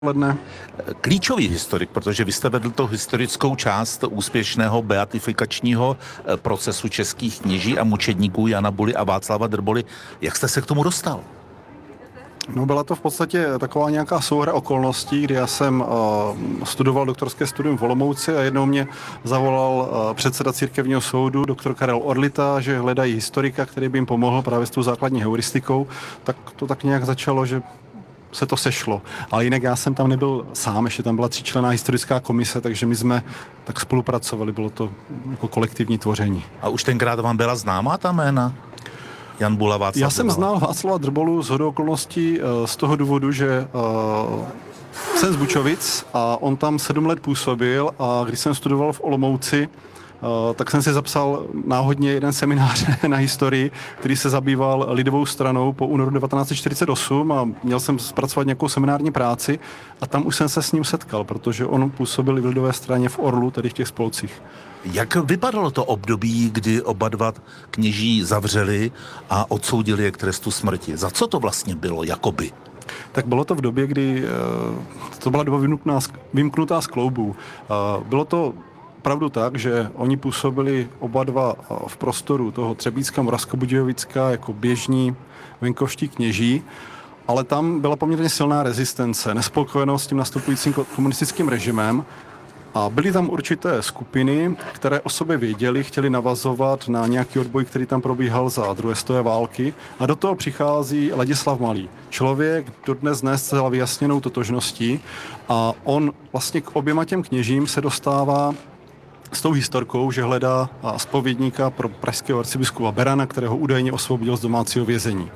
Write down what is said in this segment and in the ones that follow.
Ledne. Klíčový historik, protože vy jste vedl to historickou část úspěšného beatifikačního procesu českých kněží a mučedníků Jana Buly a Václava Drboly. Jak jste se k tomu dostal? No, byla to v podstatě taková nějaká souhra okolností, kdy já jsem studoval doktorské studium v Olomouci a jednou mě zavolal předseda církevního soudu, doktor Karel Orlita, že hledají historika, který by jim pomohl právě s tou základní heuristikou. Tak to tak nějak začalo, že se to sešlo. Ale jinak já jsem tam nebyl sám, ještě tam byla 3členná historická komise, takže my jsme tak spolupracovali, bylo to jako kolektivní tvoření. A už tenkrát vám byla známá ta jména? Jan Bula, Václav Já jsem Drbola. znal Václava Drbolu shodou okolností z toho důvodu, že jsem z Bučovic a on tam 7 let působil a když jsem studoval v Olomouci, tak jsem si zapsal náhodně jeden seminář na historii, který se zabýval lidovou stranou po únoru 1948 a měl jsem zpracovat nějakou seminární práci a tam už jsem se s ním setkal, protože on působil v lidové straně v Orlu, tedy v těch spolcích. Jak vypadalo to období, kdy oba dva kněží zavřeli a odsoudili je k trestu smrti? Za co to vlastně bylo, jakoby? Tak bylo to v době, kdy to byla doba vymknutá z kloubů. Bylo to opravdu tak, že oni působili oba dva v prostoru toho Třebícka, Moravskobudějovicka jako běžní venkovští kněží, ale tam byla poměrně silná rezistence, nespokojenost s tím nastupujícím komunistickým režimem. A byly tam určité skupiny, které o sobě věděly, chtěli navazovat na nějaký odboj, který tam probíhal za druhé světové války. A do toho přichází Ladislav Malý. Člověk dodnes dnes zcela vyjasněnou totožností a on vlastně k oběma těm kněžím se dostává s tou historkou, že hledá zpovědníka pro pražského arcibiskupa Berana, kterého údajně osvobodil z domácího vězení.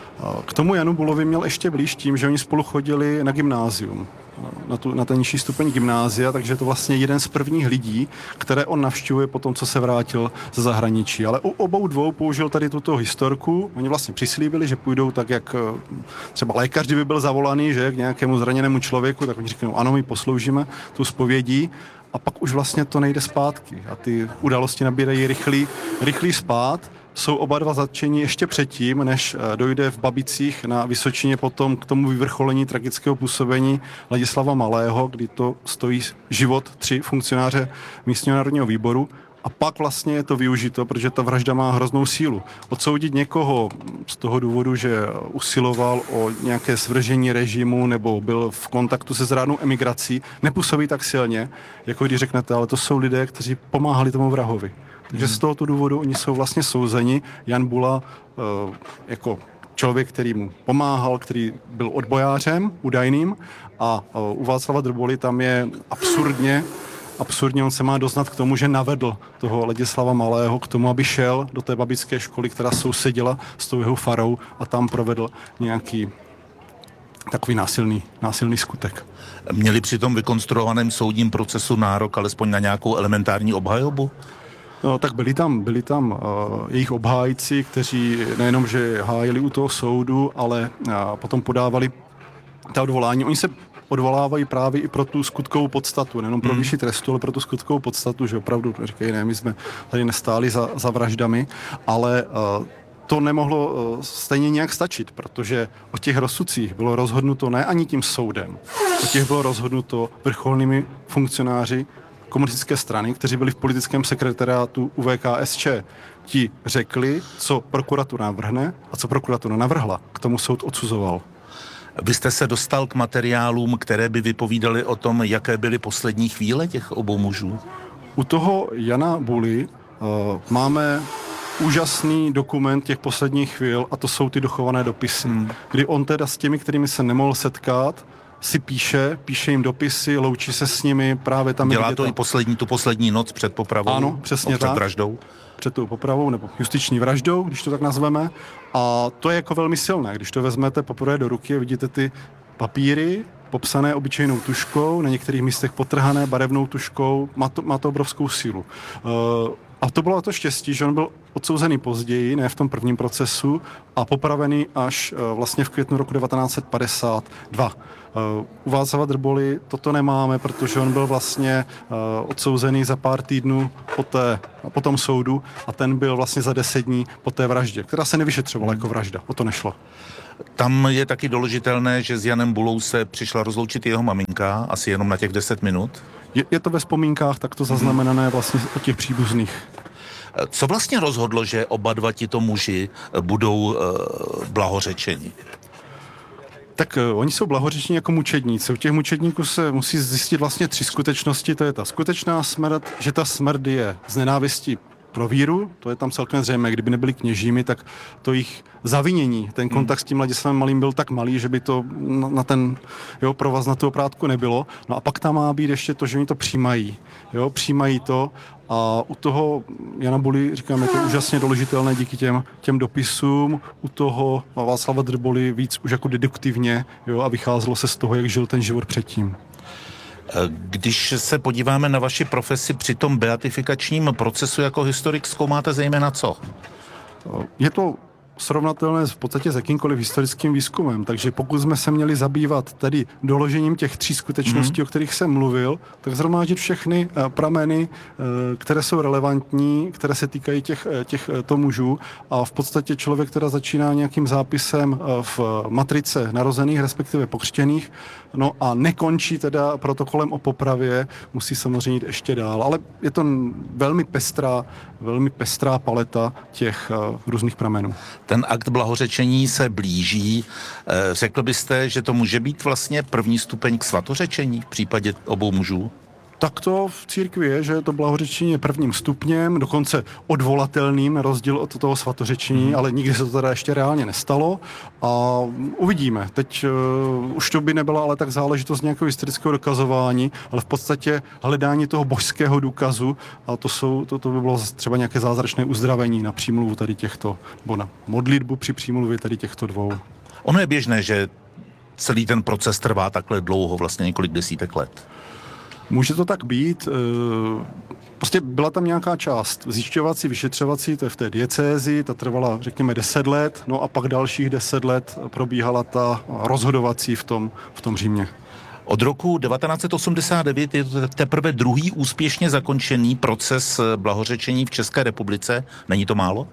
K tomu Janu Bulovi měl ještě blíž tím, že oni spolu chodili na gymnázium, na ten nižší stupeň gymnázia, takže je to vlastně jeden z prvních lidí, které on navštěvuje po tom, co se vrátil ze zahraničí. Ale u obou dvou použil tady tuto historku. Oni vlastně přislíbili, že půjdou tak, jak třeba lékař, kdyby byl zavolaný, že k nějakému zraněnému člověku, tak oni říkají, ano, my posloužíme tu zpovědí. A pak už vlastně to nejde zpátky. A ty události nabírají rychlý spád. Jsou oba dva zatčeni ještě předtím, než dojde v Babicích na Vysočině potom k tomu vyvrcholení tragického působení Ladislava Malého, kdy to stojí život 3 funkcionáře místního národního výboru. A pak vlastně je to využito, protože ta vražda má hroznou sílu. Odsoudit někoho z toho důvodu, že usiloval o nějaké svržení režimu nebo byl v kontaktu se zrádnou emigrací, nepůsobí tak silně, jako když řeknete, ale to jsou lidé, kteří pomáhali tomu vrahovi. Takže z tohoto důvodu oni jsou vlastně souzeni. Jan Bula jako člověk, který mu pomáhal, který byl odbojářem údajným a u Václava Drboly tam je absurdně on se má doznat k tomu, že navedl toho Ladislava Malého k tomu, aby šel do té babické školy, která sousedila s tou jeho farou a tam provedl nějaký takový násilný skutek. Měli při tom vykonstruovaném soudním procesu nárok alespoň na nějakou elementární obhajobu? No, tak byli tam jejich obhájci, kteří nejenom, že hájili u toho soudu, ale potom podávali ta odvolání. Oni se odvolávají právě i pro tu skutkovou podstatu, nejenom pro vyšší trestu, ale pro tu skutkovou podstatu, že opravdu říkají, ne, my jsme tady nestáli za vraždami, ale to nemohlo stejně nějak stačit, protože o těch rozsudcích bylo rozhodnuto ne ani tím soudem, o těch bylo rozhodnuto vrcholnými funkcionáři komunistické strany, kteří byli v politickém sekretariátu UVKSČ. Ti řekli, co prokuratura navrhne a co prokuratura navrhla. K tomu soud odsuzoval. Vy jste se dostal k materiálům, které by vypovídaly o tom, jaké byly poslední chvíle těch obou mužů? U toho Jana Buly máme úžasný dokument těch posledních chvíl a to jsou ty dochované dopisy. Kdy on teda s těmi, kterými se nemohl setkat, si píše jim dopisy, loučí se s nimi, právě tam... Dělá to i tu poslední noc před popravou? Ano, přesně tak. Před vraždou? Před tou popravou, nebo justiční vraždou, když to tak nazveme. A to je jako velmi silné, když to vezmete poprvé do ruky a vidíte ty papíry, popsané obyčejnou tuškou, na některých místech potrhané barevnou tuškou, má to obrovskou sílu. A to bylo to štěstí, že on byl odsouzený později, ne v tom prvním procesu, a popravený až vlastně v květnu roku 1952. U Václava Drboly toto nemáme, protože on byl vlastně odsouzený za pár týdnů po tom soudu a ten byl vlastně za 10 dní po té vraždě, která se nevyšetřovala jako vražda, o to nešlo. Tam je taky doložitelné, že s Janem Bulou se přišla rozloučit jeho maminka, asi jenom na těch 10 minut. Je to ve vzpomínkách takto zaznamenané vlastně od těch příbuzných. Co vlastně rozhodlo, že oba dva tito muži budou blahořečeni? Tak oni jsou blahořeční jako mučedníci. U těch mučedníků se musí zjistit vlastně 3 skutečnosti. To je ta skutečná smrt, že ta smrt je z nenávisti pro víru, to je tam celkem zřejmé. Kdyby nebyli kněžími, tak to jejich zavinění, ten kontakt s tím Ladislavem Malým byl tak malý, že by to na ten provaz na tu oprátku nebylo. No a pak tam má být ještě to, že oni to přijímají. Přijímají to a u toho Jana Buly, říkám, je to úžasně doložitelné díky těm dopisům, u toho Václava Drboly víc už jako deduktivně, a vycházelo se z toho, jak žil ten život předtím. Když se podíváme na vaši profesi při tom beatifikačním procesu jako historik, zkoumáte zejména co? Je to srovnatelné v podstatě s jakýmkoliv historickým výzkumem, takže pokud jsme se měli zabývat tedy doložením těch 3 skutečností, o kterých jsem mluvil, tak zhromáždit všechny prameny, které jsou relevantní, které se týkají těchto mužů a v podstatě člověk teda začíná nějakým zápisem v matrice narozených, respektive pokřtěných, no a nekončí teda protokolem o popravě, musí samozřejmě jít ještě dál, ale je to velmi pestrá paleta těch různých pramenů. Ten akt blahořečení se blíží. Řekl byste, že to může být vlastně první stupeň k svatořečení v případě obou mužů? Tak to v církvi je, že to blahořečení je prvním stupněm, dokonce odvolatelným, na rozdíl od toho svatořečení, ale nikdy se to teda ještě reálně nestalo a uvidíme. Teď už to by nebyla ale tak záležitost nějakého historického dokazování, ale v podstatě hledání toho božského důkazu a to by bylo třeba nějaké zázračné uzdravení na přímluvu tady těchto, nebo na modlitbu při přímluvě tady těchto dvou. Ono je běžné, že celý ten proces trvá takhle dlouho, vlastně několik desítek let. Může to tak být. Prostě byla tam nějaká část zjišťovací, vyšetřovací, to je v té diecézi, ta trvala, řekněme, 10 let, no a pak dalších 10 let probíhala ta rozhodovací v tom Římě. Od roku 1989 je to teprve druhý úspěšně zakončený proces blahořečení v České republice. Není to málo?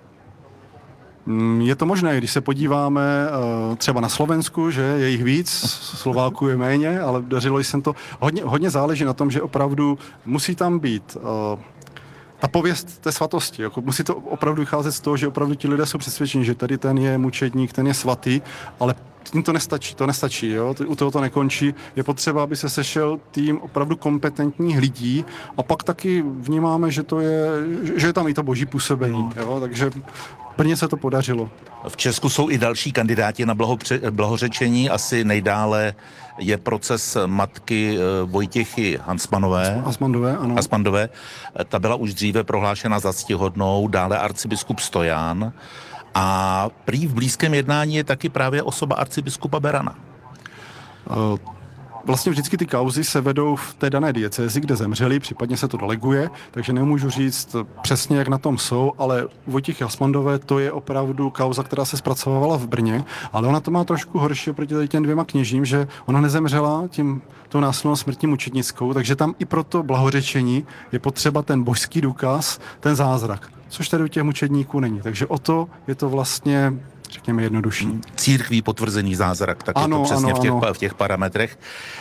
Je to možné, když se podíváme třeba na Slovensku, že je jich víc, Slováků je méně, ale dařilo jsem to. Hodně záleží na tom, že opravdu musí tam být ta pověst té svatosti. Jako musí to opravdu vycházet z toho, že opravdu ti lidé jsou přesvědčeni, že tady ten je mučedník, ten je svatý, ale tím to nestačí, jo? U toho to nekončí. Je potřeba, aby se sešel tým opravdu kompetentních lidí a pak taky vnímáme, že je tam i to boží působení, jo? Takže plně se to podařilo. V Česku jsou i další kandidáti na blahořečení. Asi nejdále je proces matky Vojtěchy Hansmanové. Ano. Hansmanové. Ta byla už dříve prohlášena za ctihodnou, dále arcibiskup Stojan. A prý v blízkém jednání je taky právě osoba arcibiskupa Berana. Vlastně vždycky ty kauzy se vedou v té dané diecézi, kde zemřeli, případně se to deleguje, takže nemůžu říct přesně, jak na tom jsou, ale u Vojtěchy Hansmanové to je opravdu kauza, která se zpracovávala v Brně, ale ona to má trošku horší oproti těm 2 kněžím, že ona nezemřela tou násilnou smrtí mučednickou, takže tam i pro to blahořečení je potřeba ten božský důkaz, ten zázrak, což tady u těch mučedníků není. Takže o to je to vlastně, řekněme, jednodušší. Církví potvrzený zázrak, tak ano, je to přesně ano. v těch parametrech.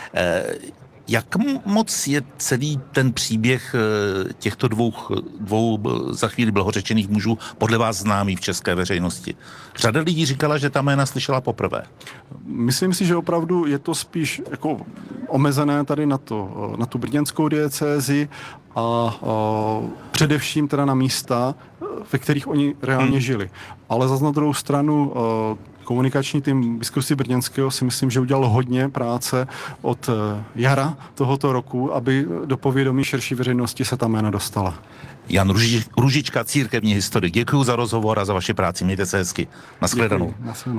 Jak moc je celý ten příběh těchto dvou za chvíli blahořečených mužů podle vás známý v české veřejnosti? Řada lidí říkala, že ta jména slyšela poprvé. Myslím si, že opravdu je to spíš jako omezené tady na tu brněnskou diecézi a především teda na místa, ve kterých oni reálně žili. Ale zase na druhou stranu komunikační tým biskupství brněnského si myslím, že udělal hodně práce od jara tohoto roku, aby do povědomí širší veřejnosti se ta jména dostala. Jan Růžička, církevní historik. Děkuji za rozhovor a za vaši práci. Mějte se hezky. Nashledanou.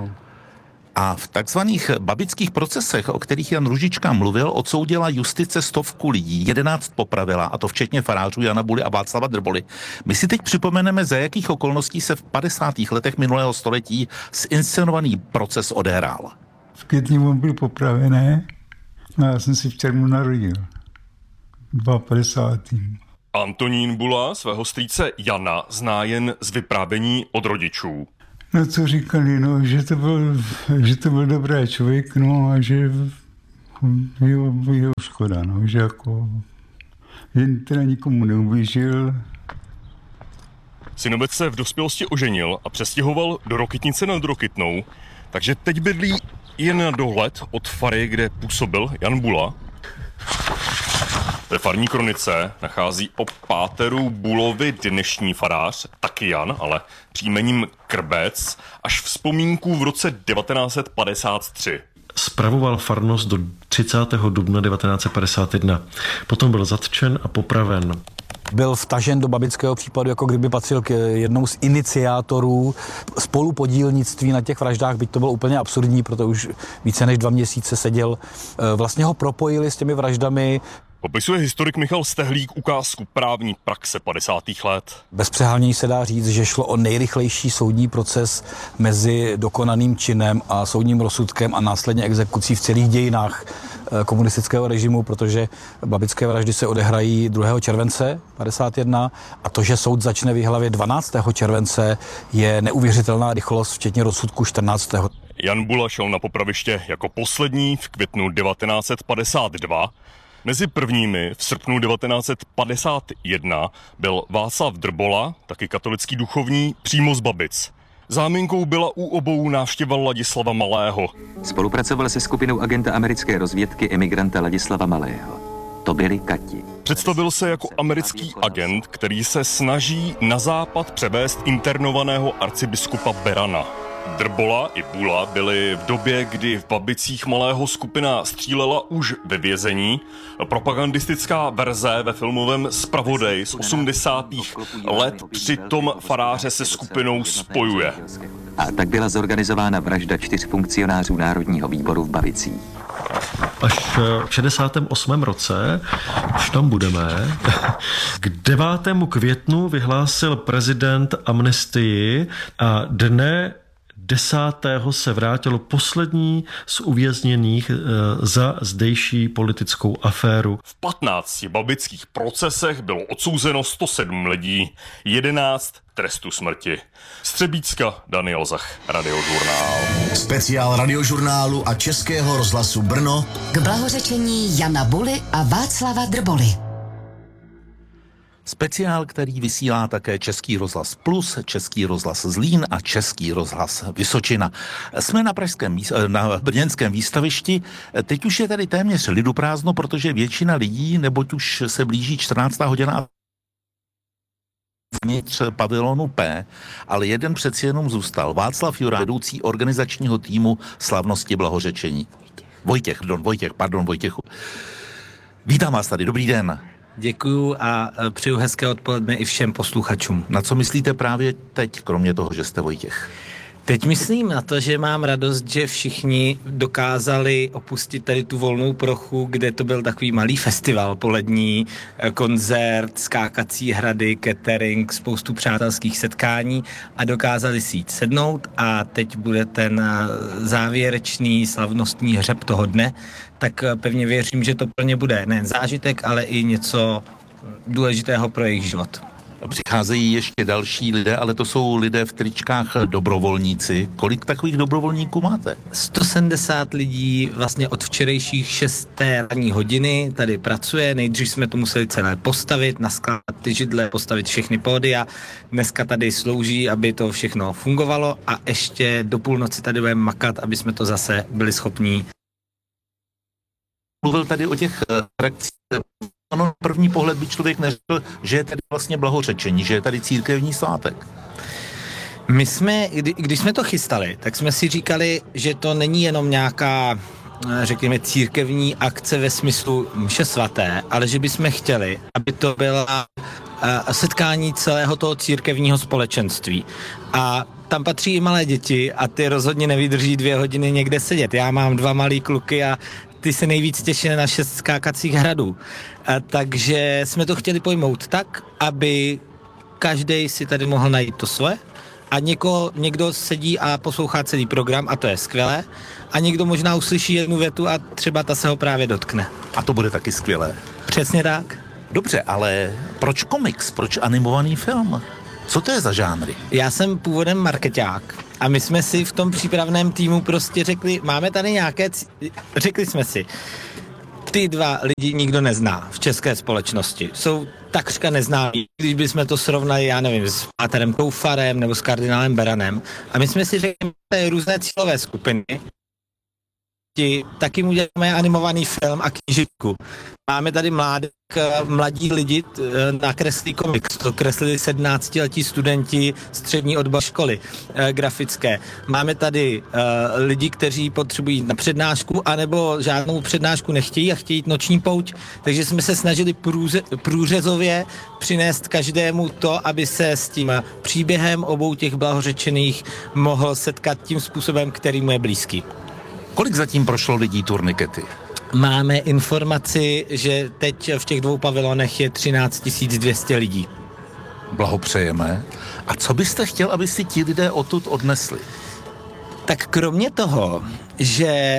A v takzvaných babických procesech, o kterých Jan Růžička mluvil, odsoudila justice 100 lidí, 11 popravila, a to včetně farářů Jana Buly a Václava Drboly. My si teď připomeneme, za jakých okolností se v 50. letech minulého století zinscenovaný proces odehrál. V květnu on byl popravený No, já jsem si v červnu narodil. 52. Antonín Bula svého strýce Jana zná jen z vyprávění od rodičů. No co říkali, no, že to byl dobrý člověk, no a že jeho škoda, no, že jako jen teda nikomu neublížil. Synovec se v dospělosti oženil a přestěhoval do Rokytnice nad Rokytnou, takže teď bydlí jen na dohled od fary, kde působil Jan Bula. Ve farní kronice nachází o páteru Bulovi dnešní farář, taky Jan, ale příjmením Krbec, až vzpomínku v roce 1953. Spravoval farnost do 30. dubna 1951. Potom byl zatčen a popraven. Byl vtažen do babického případu, jako kdyby patřil k jednou z iniciátorů spolupodílnictví na těch vraždách, byť to bylo úplně absurdní, protože už více než 2 měsíce seděl. Vlastně ho propojili s těmi vraždami. Popisuje historik Michal Stehlík ukázku právní praxe 50. let. Bez přehánění se dá říct, že šlo o nejrychlejší soudní proces mezi dokonaným činem a soudním rozsudkem a následně exekucí v celých dějinách komunistického režimu, protože babické vraždy se odehrají 2. července 51 a to, že soud začne v Jihlavě 12. července, je neuvěřitelná rychlost, včetně rozsudku 14. Jan Bula šel na popraviště jako poslední v květnu 1952. Mezi prvními v srpnu 1951 byl Václav Drbola, taky katolický duchovní, přímo z Babic. Záminkou byla u obou návštěva Ladislava Malého. Spolupracoval se skupinou agenta americké rozvědky emigranta Ladislava Malého. To byli Kati. Představil se jako americký agent, který se snaží na západ převést internovaného arcibiskupa Berana. Drbola i Bula byli v době, kdy v Babicích Malého skupina střílela, už ve vězení. Propagandistická verze ve filmovém Zpravodaj z 80. let přitom faráře se skupinou spojuje. A tak byla zorganizována vražda 4 funkcionářů Národního výboru v Babicích. Až v 68. roce, už tam budeme, k 9. květnu vyhlásil prezident amnestii a dne 10. se vrátilo poslední z uvězněných za zdejší politickou aféru. V 15 babických procesech bylo odsouzeno 107 lidí, 11 trestu smrti. Z Třebíčska Daniel Zach, Radiožurnál. Speciál Radiožurnálu a Českého rozhlasu Brno k blahořečení Jana Buly a Václava Drboly. Speciál, který vysílá také Český rozhlas Plus, Český rozhlas Zlín a Český rozhlas Vysočina. Jsme na brněnském výstavišti. Teď už je tady téměř liduprázdno, protože většina lidí, neboť už se blíží 14. hodina vnitř pavilonu P, ale jeden přeci jenom zůstal. Václav Jurá, vedoucí organizačního týmu slavnosti blahořečení. Vojtěchu. Vítám vás tady, dobrý den. Děkuju a přeju hezké odpoledne i všem posluchačům. Na co myslíte právě teď, kromě toho, že jste Vojtěch? Teď myslím na to, že mám radost, že všichni dokázali opustit tady tu volnou plochu, kde to byl takový malý festival polední, koncert, skákací hrady, catering, spoustu přátelských setkání a dokázali si jít sednout a teď bude ten závěrečný slavnostní hřeb toho dne, tak pevně věřím, že to pro ně bude nejen zážitek, ale i něco důležitého pro jejich život. Přicházejí ještě další lidé, ale to jsou lidé v tričkách dobrovolníci. Kolik takových dobrovolníků máte? 170 lidí vlastně od včerejších 6. ranní hodiny tady pracuje. Nejdřív jsme to museli celé postavit, naskládat ty židle, postavit všechny pódia. Dneska tady slouží, aby to všechno fungovalo a ještě do půlnoci tady budeme makat, aby jsme to zase byli schopní. Mluvil tady o těch reakcích. Ano, na první pohled by člověk neřekl, že je tady vlastně blahořečení, že je tady církevní svátek. My jsme, když jsme to chystali, tak jsme si říkali, že to není jenom nějaká, řekněme, církevní akce ve smyslu mše svaté, ale že bychom chtěli, aby to byla setkání celého toho církevního společenství. A tam patří i malé děti a ty rozhodně nevydrží 2 hodiny někde sedět. Já mám 2 malý kluky a ty se nejvíc těší na 6 skákacích hradů. Takže jsme to chtěli pojmout tak, aby každý si tady mohl najít to svoje A někdo sedí a poslouchá celý program a to je skvělé. A někdo možná uslyší jednu větu a třeba ta se ho právě dotkne. A to bude taky skvělé. Přesně tak. Dobře, ale proč komiks? Proč animovaný film? Co to je za žánry? Já jsem původem markeťák a my jsme si v tom přípravném týmu prostě řekli, máme tady nějaké, řekli jsme si, ty dva lidi nikdo nezná v české společnosti. Jsou takřka neznámí, když bychom to srovnali, já nevím, s Páterem Koufarem nebo s kardinálem Beranem. A my jsme si řekli, že různé cílové skupiny, taky mu děláme animovaný film a knížku. Máme tady mladí lidi nakreslí komiks. To kreslili 17letí studenti střední odbor školy grafické. Máme tady lidi, kteří potřebují na přednášku, anebo žádnou přednášku nechtějí a chtějí jít noční pouť. Takže jsme se snažili průřezově přinést každému to, aby se s tím příběhem obou těch blahořečených mohl setkat tím způsobem, který mu je blízký. Kolik zatím prošlo lidí turnikety? Máme informaci, že teď v těch 2 pavilonech je 13 200 lidí. Blahopřejeme. A co byste chtěl, aby si ti lidé odtud odnesli? Tak kromě toho, že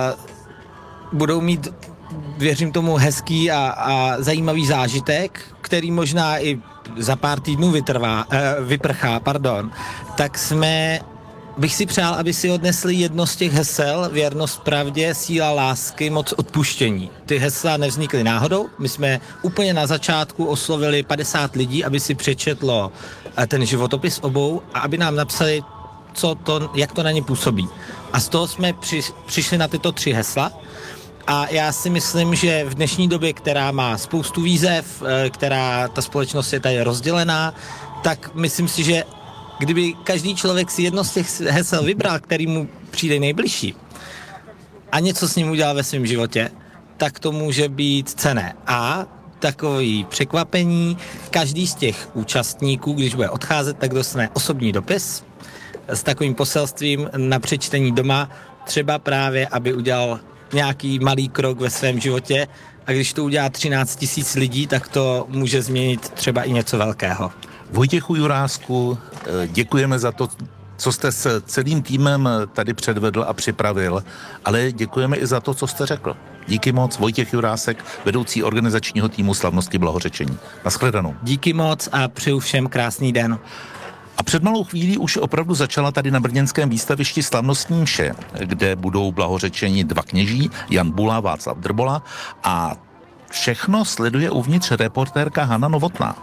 budou mít, věřím tomu, hezký a zajímavý zážitek, který možná i za pár týdnů vyprchá, tak bych si přál, aby si odnesli jedno z těch hesel: věrnost pravdě, síla lásky, moc odpuštění. Ty hesla nevznikly náhodou. My jsme úplně na začátku oslovili 50 lidí, aby si přečetlo ten životopis obou a aby nám napsali, jak to na ně působí. A z toho jsme přišli na tyto 3 hesla. A já si myslím, že v dnešní době, která má spoustu výzev, ta společnost je tady rozdělená, tak myslím si, že kdyby každý člověk si jedno z těch hesel vybral, který mu přijde nejbližší a něco s ním udělal ve svém životě, tak to může být cenné. A takový překvapení, každý z těch účastníků, když bude odcházet, tak dostane osobní dopis s takovým poselstvím na přečtení doma, třeba právě, aby udělal nějaký malý krok ve svém životě, a když to udělá 13 000 lidí, tak to může změnit třeba i něco velkého. Vojtěchu Jurásku, děkujeme za to, co jste s celým týmem tady předvedl a připravil, ale děkujeme i za to, co jste řekl. Díky moc, Vojtěch Jurásek, vedoucí organizačního týmu Slavnosti blahořečení. Naschledanou. Díky moc a přeju všem krásný den. A před malou chvílí už opravdu začala tady na brněnském výstavišti slavnostní mše, kde budou blahořečeni 2 kněží, Jan Bula, Václav Drbola, a všechno sleduje uvnitř reportérka Hana Novotná.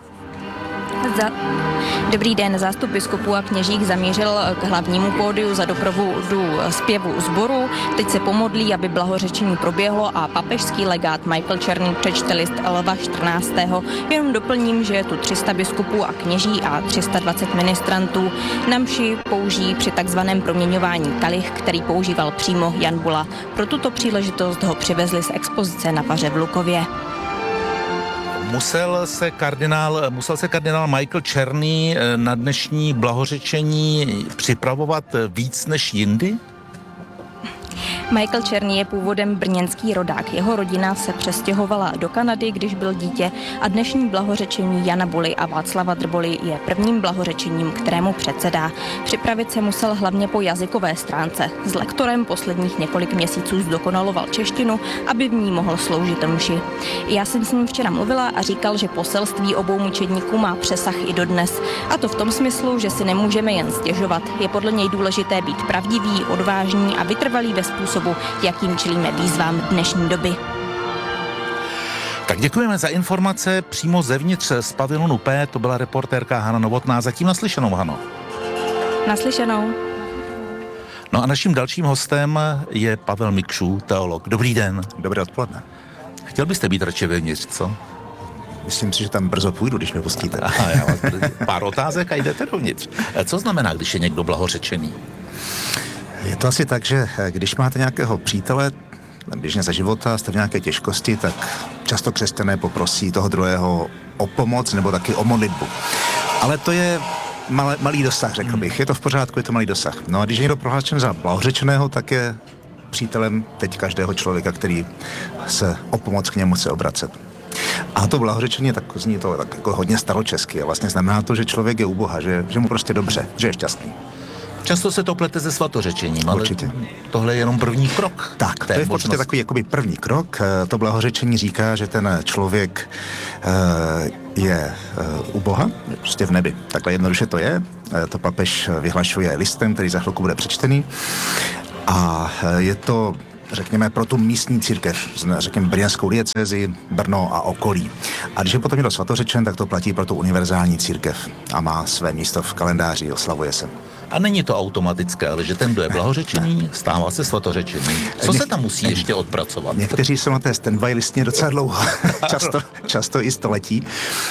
Dobrý den, zástup biskupů a kněžích zamířil k hlavnímu pódiu za doprovodu zpěvu sboru. Teď se pomodlí, aby blahořečení proběhlo, a papežský legát Michael Černý přečte list Lva 14. Jenom doplním, že je tu 300 biskupů a kněží a 320 ministrantů. Na mši použijí při takzvaném proměňování kalich, který používal přímo Jan Bula. Pro tuto příležitost ho přivezli z expozice na Faře v Lukově. Musel se kardinál Michael Černý na dnešní blahořečení připravovat víc než jindy? Michael Černý je původem brněnský rodák. Jeho rodina se přestěhovala do Kanady, když byl dítě, a dnešní blahořečení Jana Buly a Václava Drboly je prvním blahořečením, kterému předsedá. Připravit se musel hlavně po jazykové stránce. S lektorem posledních několik měsíců zdokonaloval češtinu, aby v ní mohl sloužit mši. Já jsem s ním včera mluvila a říkal, že poselství obou mučedníků má přesah i dodnes. A to v tom smyslu, že si nemůžeme jen stěžovat. Je podle něj důležité být pravdivý, odvážný a vytrvalý ve způsobu, jakým čelíme výzvám dnešní doby. Tak děkujeme za informace přímo zevnitř z pavilonu P. To byla reportérka Hana Novotná. Zatím naslyšenou, Hano. Naslyšenou. No a naším dalším hostem je Pavel Mikšů, teolog. Dobrý den. Dobré odpoledne. Chtěl byste být radši vevnitř, co? Myslím si, že tam brzo půjdu, když mě pustíte. Aha, já vás pár otázek a jdete dovnitř. Co znamená, když je někdo blahořečený? Je to asi tak, že když máte nějakého přítele, běžně za života, jste v nějaké těžkosti, tak často křesťané poprosí toho druhého o pomoc nebo taky o modlitbu. Ale to je malý dosah, řekl bych. Je to v pořádku, je to malý dosah. No a když je někdo prohlášen za blahořečeného, tak je přítelem teď každého člověka, který se o pomoc k němu chce obracet. A to blahořečení tak zní to tak jako hodně staročesky. A vlastně znamená to, že člověk je u Boha, že mu prostě dobře, že je šťastný. Často se to plete se svatořečením, ale určitě. Tohle je jenom první krok. Tak, to je v podstatě takový jakoby první krok. To blahořečení říká, že ten člověk je u Boha, prostě v nebi. Takhle jednoduše to je. To papež vyhlašuje listem, který za chvilku bude přečtený. A je to, řekněme, pro tu místní církev, řekněme brněnskou diecézi, Brno a okolí. A když je potom někdo svatořečen, tak to platí pro tu univerzální církev a má své místo v kalendáři, oslavuje se. A není to automatické, ale že ten, kdo je blahořečený, stává se svatořečený. Co se tam musí ještě odpracovat? Někteří jsou na té standby listině docela dlouho, často i století.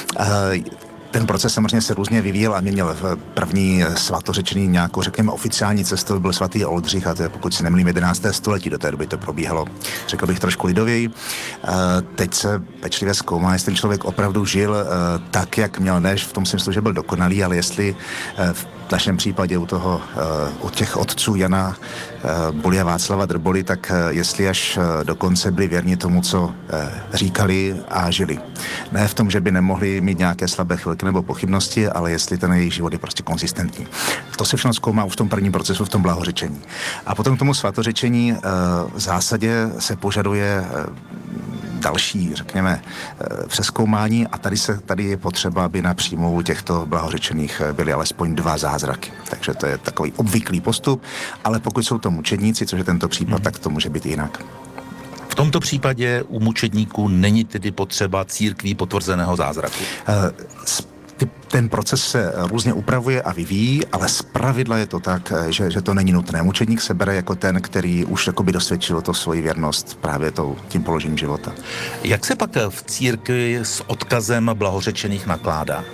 Ten proces samozřejmě se různě vyvíjel a měl v první svatořečený nějakou, řekněme, oficiální cestu, byl svatý Oldřich, a to je, pokud si nemýlím, 11. století, do té doby to probíhalo, řekl bych, trošku lidověji. Teď se pečlivě zkoumá, jestli ten člověk opravdu žil tak, jak měl, než v tom smyslu, že byl dokonalý, ale jestli v našem případě u těch otců Jana Buly a Václava Drboly, tak jestli až do konce byli věrni tomu, co říkali a žili. Ne v tom, že by nemohli mít nějaké slabé chvilky nebo pochybnosti, ale jestli ten jejich život je prostě konzistentní. To se všechno zkoumá už v tom prvním procesu, v tom blahořečení. A potom k tomu svatořečení v zásadě se požaduje další, řekněme, přezkoumání a tady je potřeba, aby na příjmu těchto blahořečených byly alespoň 2 zázraky. Takže to je takový obvyklý postup, ale pokud jsou to mučedníci, což je tento případ, tak to může být jinak. V tomto případě u mučedníků není tedy potřeba církví potvrzeného zázraku? Ten proces se různě upravuje a vyvíjí, ale zpravidla je to tak, že to není nutné. Mučedník se bere jako ten, který už jakoby dosvědčil to svoji věrnost právě tím položením života. Jak se pak v církvi s odkazem blahořečených nakládá?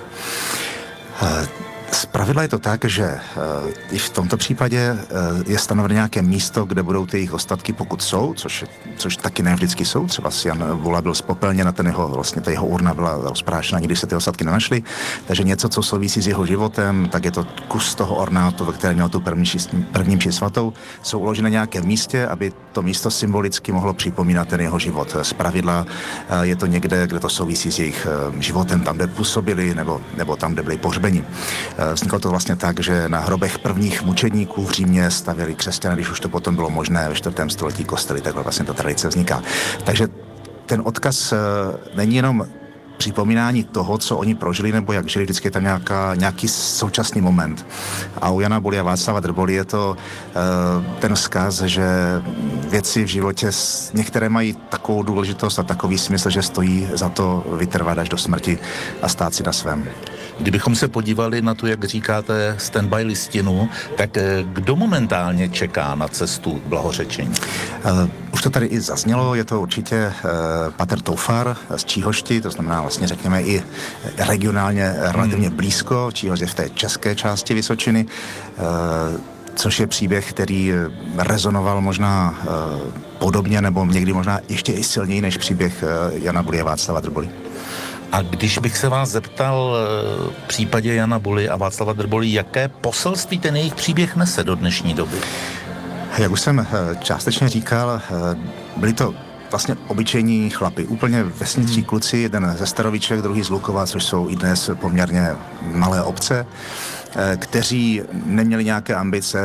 Zpravidla je to tak, že i v tomto případě je stanoveno nějaké místo, kde budou ty jejich ostatky, pokud jsou, což taky ne vždycky jsou. Třeba Jan Bula byl spopelněn, ta jeho urna byla rozprášena, nikdy se ty ostatky nenašly. Takže něco, co souvisí s jeho životem, tak je to kus toho ornátu, ve kterém měl tu první mši svatou, jsou uloženy na nějakém místě, aby to místo symbolicky mohlo připomínat ten jeho život. Zpravidla je to někde, kde to souvisí s jejich životem, tam, kde působili, nebo tam, kde byli pohřbeni. Vzniklo to vlastně tak, že na hrobech prvních mučedníků v Římě stavěli křesťané, když už to potom bylo možné ve 4. století kostely, takhle vlastně ta tradice vzniká. Takže ten odkaz není jenom připomínání toho, co oni prožili, nebo jak žili, vždycky je tam nějaký současný moment. A u Jana Buly a Václava Drboly je to ten vzkaz, že věci v životě některé mají takovou důležitost a takový smysl, že stojí za to vytrvat až do smrti a stát si na svém. Kdybychom se podívali na to, jak říkáte, standby listinu, tak kdo momentálně čeká na cestu blahořečení? Už to tady i zaznělo, je to určitě pater Toufar z Číhošti, to znamená vlastně řekněme i regionálně relativně blízko. Číhoš je v té české části Vysočiny, což je příběh, který rezonoval možná podobně nebo někdy možná ještě i silněji než příběh Jana Buly a Václava Drboly. A když bych se vás zeptal v případě Jana Buly a Václava Drboly, jaké poselství ten jejich příběh nese do dnešní doby? Jak už jsem částečně říkal, byli to vlastně obyčejní chlapi, úplně vesničtí kluci, jeden ze Staroviček, druhý z Lukova, což jsou i dnes poměrně malé obce, kteří neměli nějaké ambice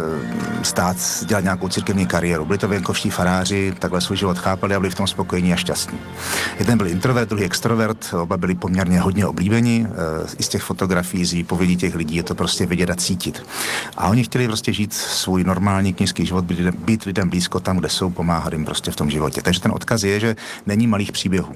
dělat nějakou církevní kariéru. Byli to venkovští faráři, takhle svůj život chápali a byli v tom spokojení a šťastní. Jeden byl introvert, druhý extrovert, oba byli poměrně hodně oblíbení. I z těch fotografií, z výpovědí těch lidí je to prostě vidět a cítit. A oni chtěli prostě žít svůj normální kněžský život, být lidem blízko tam, kde jsou, pomáhat jim prostě v tom životě. Takže ten odkaz je, že není malých příběhů.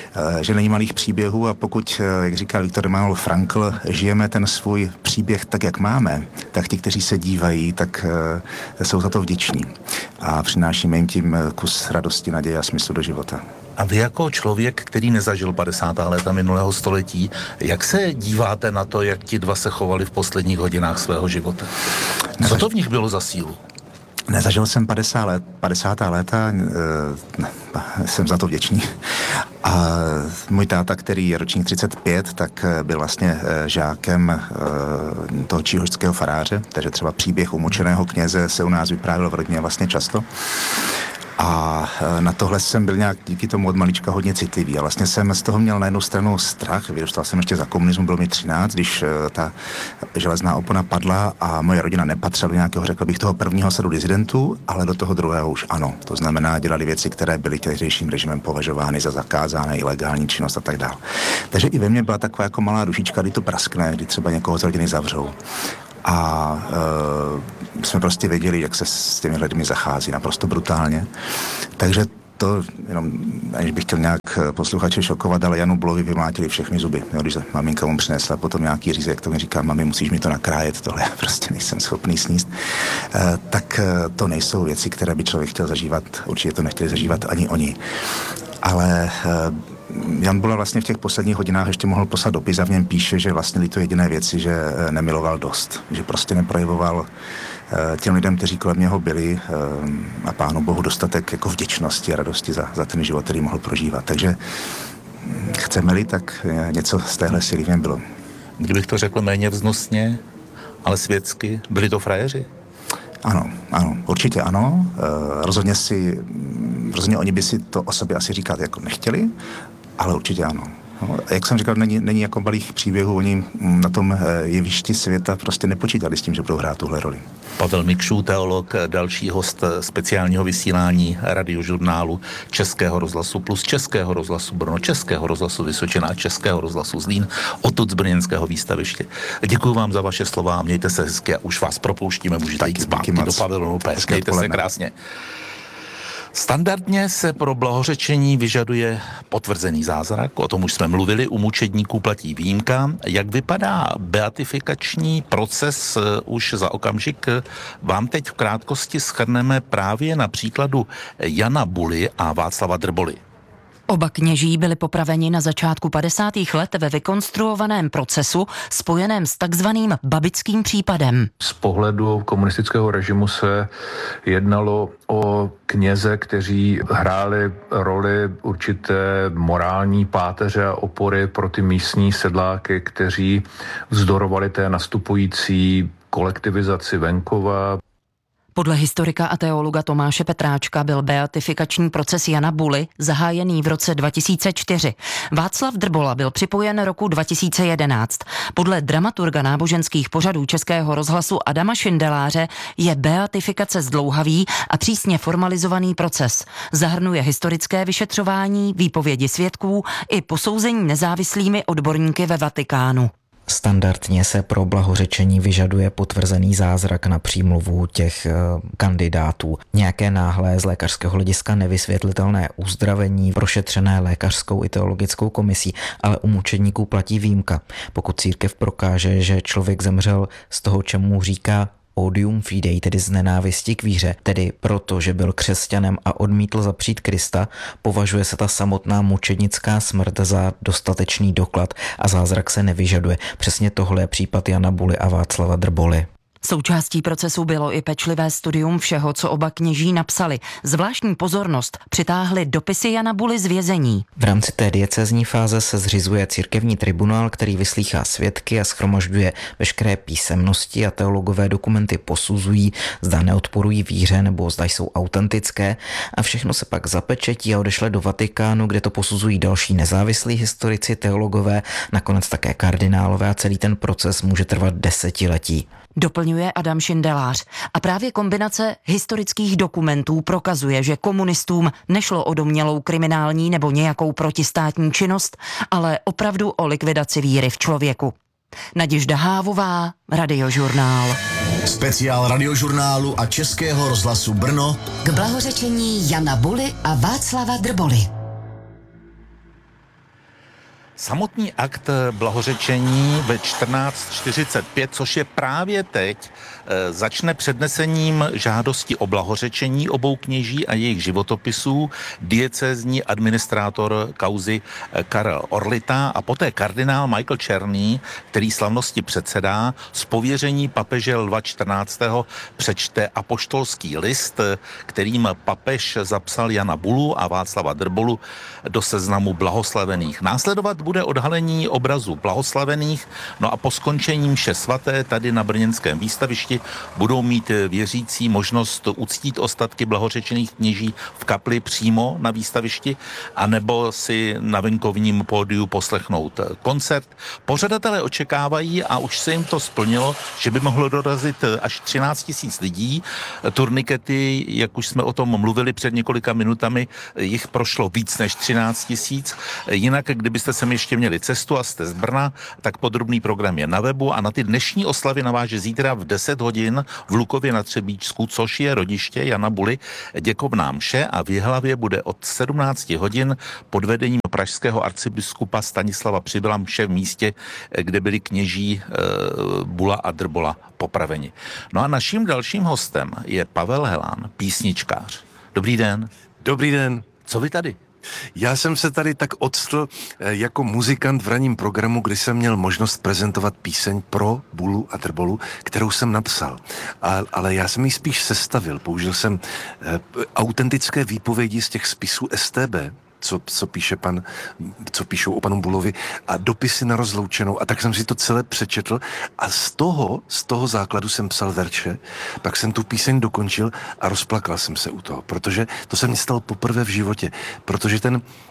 A pokud, jak říkal Viktor Emanuel Frankl, žijeme ten svůj příběh tak, jak máme, tak ti, kteří se dívají, tak jsou za to vděční. A přinášíme jim tím kus radosti, naděje a smyslu do života. A vy jako člověk, který nezažil 50. léta minulého století, jak se díváte na to, jak ti dva se chovali v posledních hodinách svého života? Co to v nich bylo za sílu? Nezažil jsem 50. léta, jsem za to vděčný. A můj táta, který je ročník 35, tak byl vlastně žákem toho číhošského faráře, takže třeba příběh umučeného kněze se u nás vyprávěl v rodině vlastně často. A na tohle jsem byl nějak díky tomu od malička hodně citlivý. A vlastně jsem z toho měl na jednu stranu strach. Vyrůstal jsem ještě za komunismu, bylo mi 13, když ta železná opona padla a moje rodina nepatřila do nějakého, řekl bych, toho prvního sadu disidentů, ale do toho druhého už ano. To znamená, dělali věci, které byly tehdejším režimem považovány za zakázané, ilegální činnost a tak dále. Takže i ve mně byla taková jako malá dušička, kdy to praskne, kdy třeba někoho z rodiny zavřou. A jsme prostě věděli, jak se s těmi lidmi zachází naprosto brutálně. Takže to, jenom, aniž bych chtěl nějak posluchače šokovat, ale Janu Bulovi vymátili všechny zuby. Jo, když maminka mu přinesla potom nějaký řízek, to mi říká, mami, musíš mi to nakrájet, tohle já prostě nejsem schopný sníst. Tak to nejsou věci, které by člověk chtěl zažívat, určitě to nechtěli zažívat ani oni. Ale Jan Bula vlastně v těch posledních hodinách ještě mohl poslat dopis a v něm píše, že vlastně to jediné věci, že nemiloval dost, že prostě neprojevoval těm lidem, kteří kolem něho byli a Pánu Bohu dostatek jako vděčnosti a radosti za ten život, který mohl prožívat. Takže chceme-li, tak něco z téhle síly v něm bylo. Kdybych to řekl méně vznosně, ale světsky, byli to frajeři? Ano, určitě ano. Rozhodně oni by si to o sobě asi říkat jako nechtěli, ale určitě ano. No, jak jsem říkal, není jako malých příběhů, oni na tom jevišti světa prostě nepočítali s tím, že budou hrát tuhle roli. Pavel Mikšů, teolog, další host speciálního vysílání Radiožurnálu Českého rozhlasu plus Českého rozhlasu Brno, Českého rozhlasu Vysočina a Českého rozhlasu Zlín, odtud z brněnského výstaviště. Děkuji vám za vaše slova, mějte se hezky a už vás propouštíme, můžete jít zpátky do pavilonu P. Mějte se krásně. Standardně se pro blahořečení vyžaduje potvrzený zázrak, o tom už jsme mluvili, u mučedníků platí výjimka. Jak vypadá beatifikační proces už za okamžik? Vám teď v krátkosti shrneme právě na příkladu Jana Buly a Václava Drboly. Oba kněží byli popraveni na začátku 50. let ve vykonstruovaném procesu spojeném s takzvaným babickým případem. Z pohledu komunistického režimu se jednalo o kněze, kteří hráli roli určité morální páteře a opory pro ty místní sedláky, kteří vzdorovali té nastupující kolektivizaci venkova. Podle historika a teologa Tomáše Petráčka byl beatifikační proces Jana Buly zahájený v roce 2004. Václav Drbola byl připojen roku 2011. Podle dramaturga náboženských pořadů Českého rozhlasu Adama Šindeláře je beatifikace zdlouhavý a přísně formalizovaný proces. Zahrnuje historické vyšetřování, výpovědi svědků i posouzení nezávislými odborníky ve Vatikánu. Standardně se pro blahořečení vyžaduje potvrzený zázrak na přímluvu těch kandidátů. Nějaké náhlé z lékařského hlediska nevysvětlitelné uzdravení prošetřené lékařskou i teologickou komisí, ale u mučedníků platí výjimka. Pokud církev prokáže, že člověk zemřel z toho, čemu říká odium fidei, tedy z nenávisti k víře, tedy proto, že byl křesťanem a odmítl zapřít Krista, považuje se ta samotná mučednická smrt za dostatečný doklad a zázrak se nevyžaduje. Přesně tohle je případ Jana Buly a Václava Drboly. Součástí procesu bylo i pečlivé studium všeho, co oba kněží napsali. Zvláštní pozornost přitáhly dopisy Jana Buly z vězení. V rámci té diecézní fáze se zřizuje církevní tribunál, který vyslýchá svědky a shromažďuje veškeré písemnosti a teologové dokumenty posuzují, zda neodporují víře nebo zda jsou autentické a všechno se pak zapečetí a odešle do Vatikánu, kde to posuzují další nezávislí historici, teologové, nakonec také kardinálové a celý ten proces může trvat desetiletí. Doplňuje Adam Šindelář. A právě kombinace historických dokumentů prokazuje, že komunistům nešlo o domnělou kriminální nebo nějakou protistátní činnost, ale opravdu o likvidaci víry v člověku. Naděžda Hávová, Radiožurnál. Speciál Radiožurnálu a Českého rozhlasu Brno k blahořečení Jana Buly a Václava Drboly. Samotný akt blahořečení ve 14:45, což je právě teď, začne přednesením žádosti o blahořečení obou kněží a jejich životopisů diecézní administrátor kauzy Karel Orlita a poté kardinál Michael Černý, který slavnosti předsedá, z pověření papeže Lva XIV. Přečte apoštolský list, kterým papež zapsal Jana Bulu a Václava Drbolu do seznamu blahoslavených. Následovat bude odhalení obrazu blahoslavených, no a po skončení mše svaté tady na brněnském výstavišti budou mít věřící možnost uctít ostatky blahořečených kněží v kapli přímo na výstavišti, anebo si na venkovním pódiu poslechnout koncert. Pořadatelé očekávají, a už se jim to splnilo, že by mohlo dorazit až 13 000 lidí. Turnikety, jak už jsme o tom mluvili před několika minutami, jich prošlo víc než 13 000. Jinak, kdybyste sem ještě měli cestu a jste z Brna, tak podrobný program je na webu a na ty dnešní oslavy naváže zítra v 10 hodin v Lukově na Třebíčsku, což je rodiště Jana Buly, děkovná mše, a v Jihlavě bude od 17 hodin pod vedením pražského arcibiskupa Stanislava Přibyla mše v místě, kde byli kněží Bula a Drbola popraveni. No a naším dalším hostem je Pavel Helán, písničkář. Dobrý den. Dobrý den. Co vy tady? Já jsem se tady tak odstl jako muzikant v ranním programu, kdy jsem měl možnost prezentovat píseň pro Bulu a Drbolu, kterou jsem napsal. Ale já jsem ji spíš sestavil. Použil jsem autentické výpovědi z těch spisů STB, co píšou o panu Bulovi, a dopisy na rozloučenou, a tak jsem si to celé přečetl a z toho základu jsem psal verše, pak jsem tu píseň dokončil a rozplakal jsem se u toho, protože to se mi stalo poprvé v životě, protože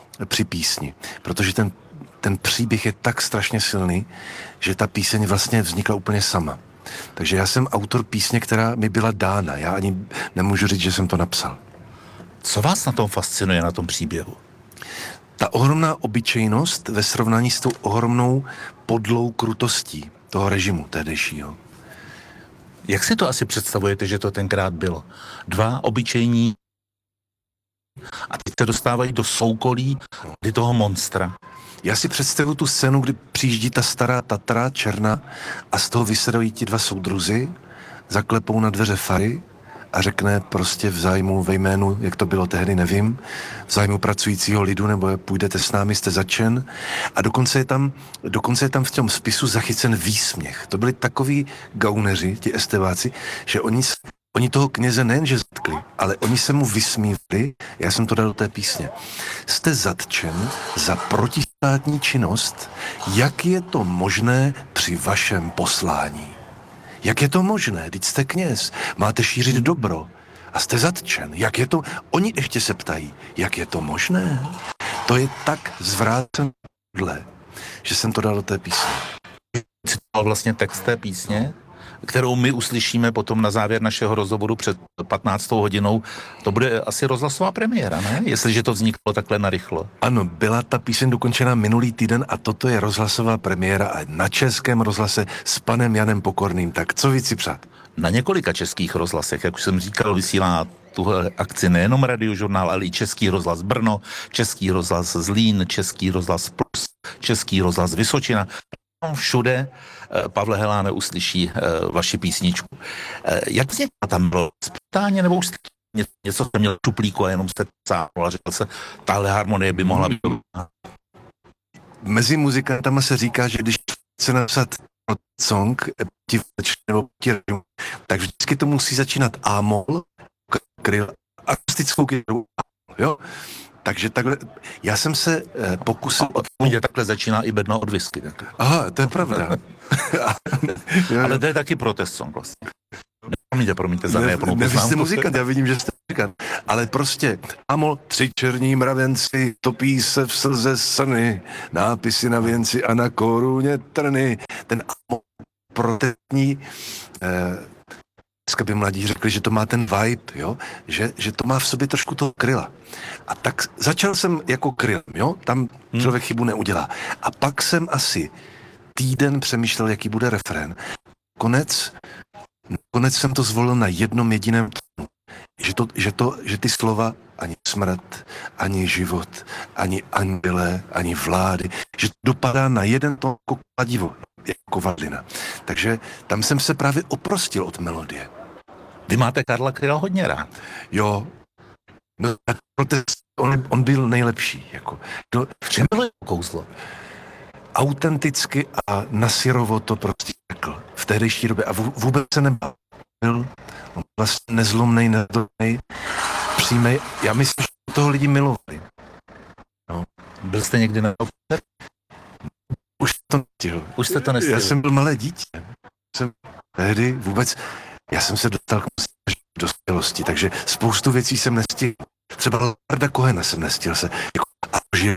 ten příběh je tak strašně silný, že ta píseň vlastně vznikla úplně sama. Takže já jsem autor písně, která mi byla dána, já ani nemůžu říct, že jsem to napsal. Co vás na tom fascinuje, na tom příběhu? Ta ohromná obyčejnost ve srovnání s tou ohromnou podlou krutostí toho režimu tehdejšího. Jak si to asi představujete, že to tenkrát bylo? Dva obyčejní a teď se dostávají do soukolí toho monstra. Já si představuji tu scénu, kdy přijíždí ta stará Tatra černá a z toho vysedají ti dva soudruzi, zaklepou na dveře fary a řekne prostě v zájmu, ve jménu, jak to bylo tehdy, nevím, v zájmu pracujícího lidu, nebo půjdete s námi, jste začen. A dokonce je tam v tom spisu zachycen výsměch. To byli takoví gauneři, ti esteváci, že oni toho kněze nejenže zatkli, ale oni se mu vysmívali, já jsem to dal do té písně. Jste zatčen za protistátní činnost, jak je to možné při vašem poslání? Jak je to možné? Vždyť jste kněz, máte šířit dobro a jste zatčen. Jak je to? Oni ještě se ptají, jak je to možné? To je tak zvrácené, že jsem to dal do té písně. Citoval vlastně text té písně, kterou my uslyšíme potom na závěr našeho rozhovoru před 15. hodinou. To bude asi rozhlasová premiéra, ne? Jestliže to vzniklo takhle narychlo. Ano, byla ta píseň dokončena minulý týden a toto je rozhlasová premiéra a na Českém rozhlase s panem Janem Pokorným. Tak co víc si přát? Na několika českých rozhlasech, jak už jsem říkal, vysílá tuhle akci nejenom Radiožurnál, ale i Český rozhlas Brno, Český rozhlas Zlín, Český rozhlas Plus, Český rozhlas Vysočina. Všude, Pavle Heláne, uslyší vaši písničku. Jak vznikla tam bylo zpětání, nebo už jste něco jste měl v šuplíku a jenom jste cápl a řekl se, tahle harmonie by mohla být. Mezi muzikantama se říká, že když chce napsat song nebo tak vždycky to musí začínat A-moll, kryl, akustickou kytaru, jo? Takže takhle, já jsem se pokusil... A takhle začíná i Bedno od whisky. Aha, to je pravda. Ale to je taky protest song vlastně. Promiňte za nejeplnou poznámku. Vy jste muzikant, já vidím, že jste muzikant. Ale prostě, amol, 3 černí mravenci, topí se v slze sny, nápisy na věnci a na koruně trny. Ten amol protestní... Dneska by mladí řekli, že to má ten vibe, jo? Že to má v sobě trošku toho kryla. A tak začal jsem jako kryl, jo? Tam člověk chybu neudělá. A pak jsem asi týden přemýšlel, jaký bude refrén. Konec jsem to zvolil na jednom jediném tónu. Že ty slova ani smrt, ani život, ani anděle, ani vlády, že to dopadá na jeden tón jako kladivo, jako vadlina. Takže tam jsem se právě oprostil od melodie. Vy máte Karla Kryla hodně rád. Jo. No, on byl nejlepší. Jako. V čem bylo kouzlo? Autenticky a nasirovo to prostě řekl. V tehdejší době. A vůbec se nebál. Byl vlastně nezlomnej, nedolnej, přímej. Já myslím, že toho lidi milovali. No. Byl jste někdy na koncertě? to nestihl. Už jste to nestihl. Já jsem byl malé dítě. Tehdy vůbec, já jsem se dostal k dospělosti, takže spoustu věcí jsem nestihl. Třeba Leonarda Cohena jsem nestihl se. Že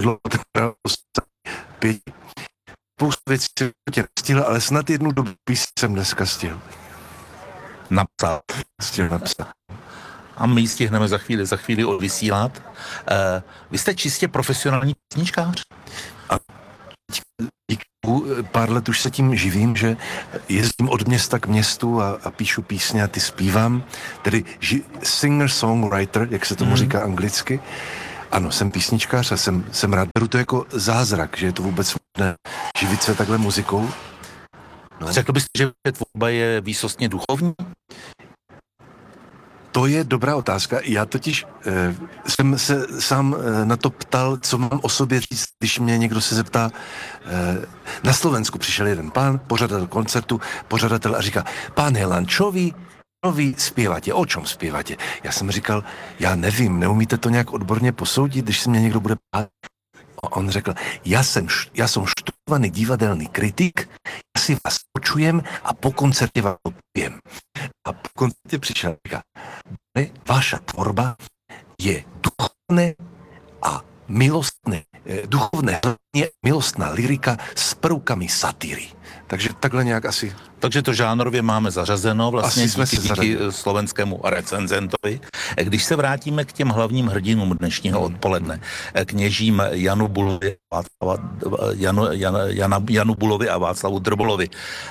spoustu věcí jsem tě nestihl, ale snad jednu dobu jsem dneska stihl. Napsat. A my ji stihneme za chvíli odvysílat. Vy jste čistě profesionální písničkář? A pár let už se tím živím, že jezdím od města k městu a píšu písně a ty zpívám. Tedy singer-songwriter, jak se tomu říká anglicky. Ano, jsem písničkář a jsem rád. Beru to jako zázrak, že je to vůbec možné živit se takhle muzikou. No. Řekl byste, že tvorba je výsostně duchovní? To je dobrá otázka. Já totiž jsem se sám na to ptal, co mám o sobě říct, když mě někdo se zeptá. Na Slovensku přišel jeden pán, pořadatel koncertu, a říká, pán Helan, čo vy zpěváte, o čom zpěváte? Já jsem říkal, já nevím, neumíte to nějak odborně posoudit, když se mě někdo bude ptát. On řekl, já jsem študovaný divadelný kritik, já si vás počujem a po koncertě vám to poviem. A po koncertě přišel a říká, vaša tvorba je duchovné a milostné, milostná lyrika s prvkami satíry. Takže takhle nějak asi. Takže to žánrově máme zařazeno vlastně díky slovenskému recenzentovi. Když se vrátíme k těm hlavním hrdinům dnešního odpoledne, kněžím Janu Bulovi a Václavu Drbolovi.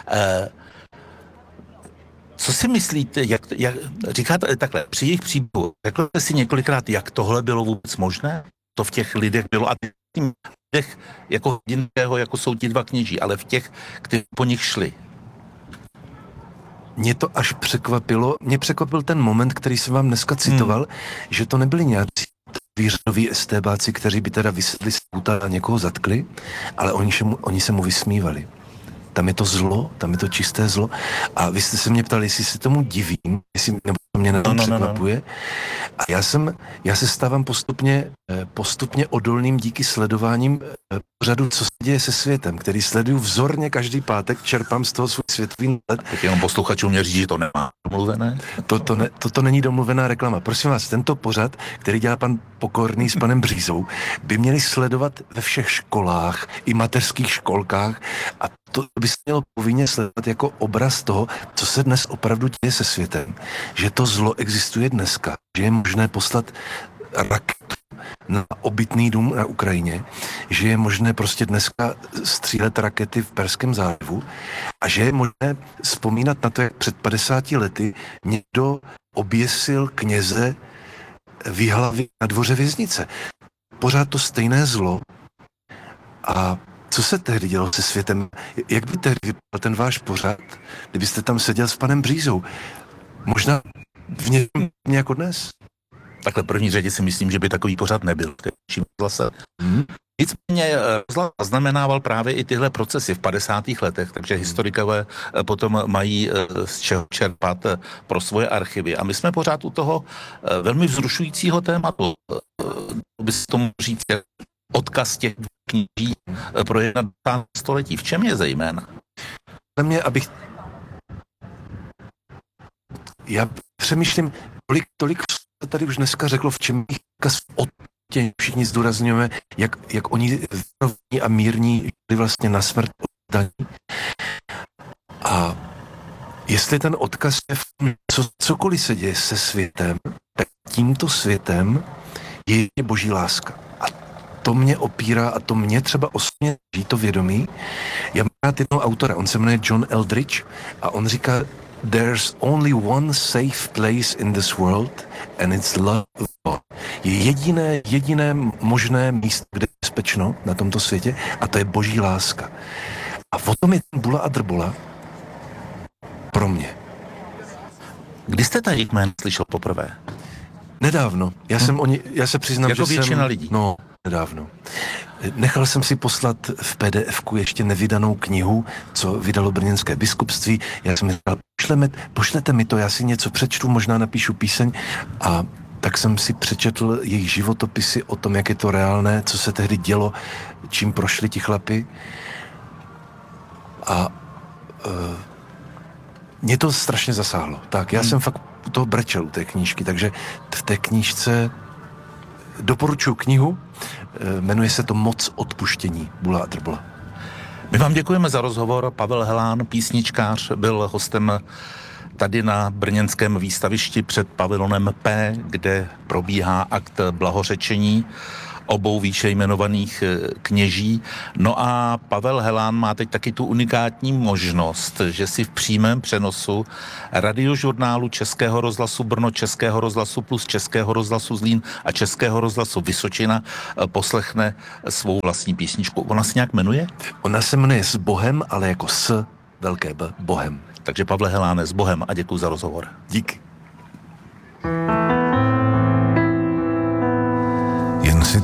Co si myslíte, jak říkáte takhle, při jejich příběhu, řekl jste si několikrát, jak tohle bylo vůbec možné? To v těch lidech bylo a tím lidech jako hrdinného, jako jsou ti dva kněží, ale v těch, kteří po nich šli. Mě to až překvapilo. Mě překvapil ten moment, který jsem vám dneska citoval, že to nebyli nějací výřadoví estébáci, kteří by teda vysedli z auta a někoho zatkli, ale oni se mu vysmívali. Tam je to zlo, tam je to čisté zlo. A vy jste se mě ptali, jestli se tomu divím, nebo to mě na tom překvapuje. A já se stávám postupně odolným díky sledováním pořadu, co se děje se světem, který sleduju vzorně každý pátek, čerpám z toho svůj světový náhled. Tak jenom posluchačům mě říct, že to nemá domluvené? Toto není domluvená reklama. Prosím vás, tento pořad, který dělá pan Pokorný s panem Břízou, by měli sledovat ve všech školách i mateřských školkách a to by se mělo povinně sledovat jako obraz toho, co se dnes opravdu děje se světem. Že to zlo existuje dneska, že je možné poslat raketu na obytný dům na Ukrajině, že je možné prostě dneska střílet rakety v Perském zálivu a že je možné vzpomínat na to, jak před 50 lety někdo oběsil kněze v Jihlavě na dvoře věznice. Pořád to stejné zlo. A co se tehdy dělo se světem? Jak by tehdy vypadal ten váš pořad, kdybyste tam seděl s panem Břízou? Možná v něm jako dnes? Takhle první řadě si myslím, že by takový pořad nebyl. Nicméně znamenával právě i tyhle procesy v 50. letech, takže historikové potom mají z čeho čerpat pro svoje archivy. A my jsme pořád u toho velmi vzrušujícího tématu. By se tomu říct odkaz těch kníží pro 21. století. V čem je zejména? Já přemýšlím, tolik tady už dneska řeklo, v čem všichni zdůrazňujeme, jak oni a mírní žili vlastně na smrt oddaní. A jestli ten odkaz je v tom, cokoliv se děje se světem, tak tímto světem je boží láska. A to mě opírá a to mě třeba osobně žít to vědomí. Já mám rád jednoho autora, on se jmenuje John Eldridge a on říká, there's only one safe place in this world and it's love of God. Je jediné možné místo, kde je bezpečno na tomto světě a to je boží láska. A o tom je ten Bula a Drbola pro mě. Kdy jste tady jméno slyšel poprvé? Nedávno. Já se přiznám, jako že většina lidí. No, nedávno. Nechal jsem si poslat v PDF-ku ještě nevydanou knihu, co vydalo brněnské biskupství. Já jsem říkal, pošlete mi to, já si něco přečtu, možná napíšu píseň. A tak jsem si přečetl jejich životopisy o tom, jak je to reálné, co se tehdy dělo, čím prošli ti chlapi. A mě to strašně zasáhlo. Tak, já jsem fakt u toho brečel, u té knížky, takže v té knížce doporučuji knihu, jmenuje se to Moc odpuštění, Bula a Drbola. My vám děkujeme za rozhovor. Pavel Helán, písničkář, byl hostem tady na brněnském výstavišti před pavilonem P, kde probíhá akt blahořečení obou výše jmenovaných kněží. No a Pavel Helán má teď taky tu unikátní možnost, že si v přímém přenosu radiožurnálu Českého rozhlasu Brno, Českého rozhlasu Plus, Českého rozhlasu Zlín a Českého rozhlasu Vysočina poslechne svou vlastní písničku. Ona se nějak jmenuje? Ona se jmenuje S Bohem, ale jako S velké B, Bohem. Takže Pavle Heláne, s Bohem a děkuji za rozhovor. Díky.